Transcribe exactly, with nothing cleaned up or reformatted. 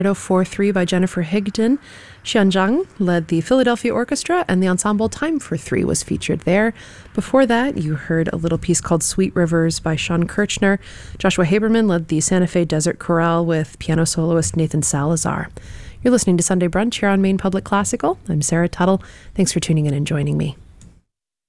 four three by Jennifer Higdon. Xianzhang led the Philadelphia Orchestra, and the ensemble Time for Three was featured there. Before that, you heard a little piece called Sweet Rivers by Sean Kirchner. Joshua Haberman led the Santa Fe Desert Chorale with piano soloist Nathan Salazar. You're listening to Sunday Brunch here on Maine Public Classical. I'm Sarah Tuttle. Thanks for tuning in and joining me.